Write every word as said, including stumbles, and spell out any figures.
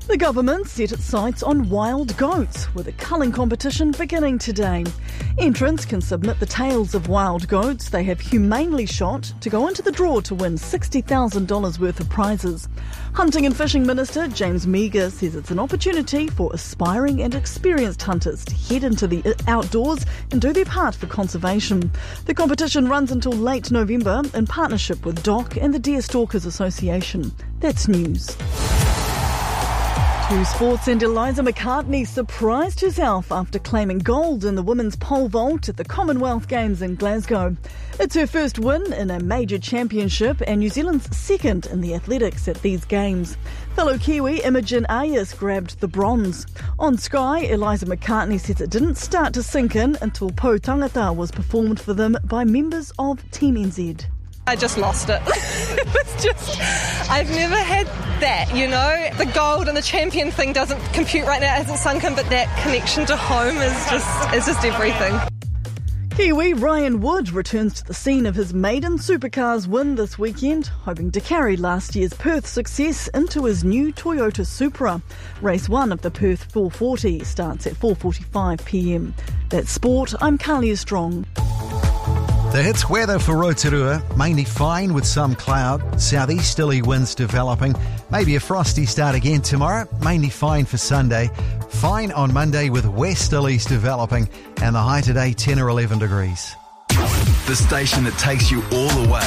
The government set its sights on wild goats, with a culling competition beginning today. Entrants can submit the tails of wild goats they have humanely shot to go into the draw to win sixty thousand dollars worth of prizes. Hunting and Fishing Minister James Meagher says it's an opportunity for aspiring and experienced hunters to head into the outdoors and do their part for conservation. The competition runs until late November in partnership with D O C and the Deer Stalkers Association. That's news. To sports, and Eliza McCartney surprised herself after claiming gold in the women's pole vault at the Commonwealth Games in Glasgow. It's her first win in a major championship and New Zealand's second in the athletics at these games. Fellow Kiwi Imogen Ayers grabbed the bronze. On Sky, Eliza McCartney says it didn't start to sink in until Po Tangata was performed for them by members of Team N Z. I just lost it. It was just, I've never had that, you know. The gold and the champion thing doesn't compute right now, it hasn't sunk in, but that connection to home is just, is just everything. Kiwi Ryan Wood returns to the scene of his maiden supercars win this weekend, hoping to carry last year's Perth success into his new Toyota Supra. Race one of the Perth four forty starts at four forty-five p m. That's sport. I'm Carlia Strong. The Hits weather for Rotorua, mainly fine with some cloud, southeasterly winds developing, maybe a frosty start again tomorrow, mainly fine for Sunday, fine on Monday with westerlies developing, and the high today ten or eleven degrees. The station that takes you all the way.